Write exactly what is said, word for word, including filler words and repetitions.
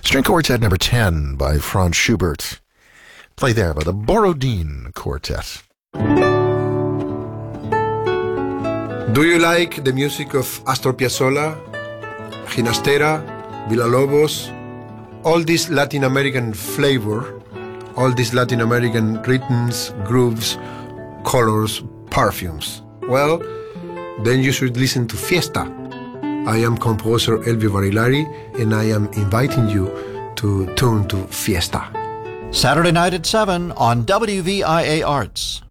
String Quartet number ten by Franz Schubert. Played there by the Borodin Quartet. Do you like the music of Astor Piazzolla, Ginastera, Villa-Lobos, all this Latin American flavor, all these Latin American rhythms, grooves, colors, perfumes? Well, then you should listen to Fiesta. I am composer Elvio Barilari, and I am inviting you to tune to Fiesta. Saturday night at seven on W V I A Arts.